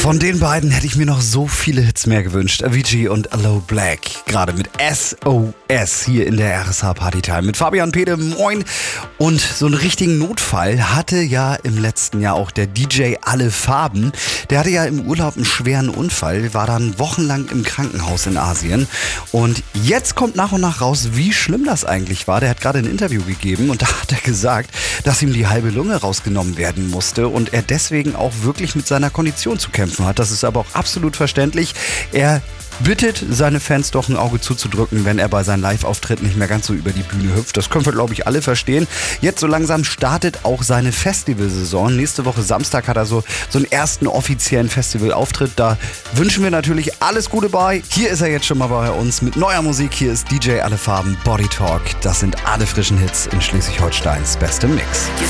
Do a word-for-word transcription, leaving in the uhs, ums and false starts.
Von den beiden hätte ich mir noch so viele Hits mehr gewünscht. Avicii und Aloe Black. Gerade mit S O S hier in der R S H Partytime. Mit Fabian Pede, moin. Und so einen richtigen Notfall hatte ja im letzten Jahr auch der D J Alle Farben. Der hatte ja im Urlaub einen schweren Unfall, war dann wochenlang im Krankenhaus in Asien. Und jetzt kommt nach und nach raus, wie schlimm das eigentlich war. Der hat gerade ein Interview gegeben und da hat er gesagt, dass ihm die halbe Lunge rausgenommen werden musste und er deswegen auch wirklich mit seiner Kondition zu kämpfen hat. Das ist aber auch absolut verständlich. Er bittet seine Fans doch ein Auge zuzudrücken, wenn er bei seinen Live-Auftritten nicht mehr ganz so über die Bühne hüpft. Das können wir, glaube ich, alle verstehen. Jetzt so langsam startet auch seine Festivalsaison. Nächste Woche Samstag hat er so, so einen ersten offiziellen Festivalauftritt. Da wünschen wir natürlich alles Gute bei. Hier ist er jetzt schon mal bei uns mit neuer Musik. Hier ist D J Alle Farben, Body Talk. Das sind alle frischen Hits in Schleswig-Holsteins bestem Mix.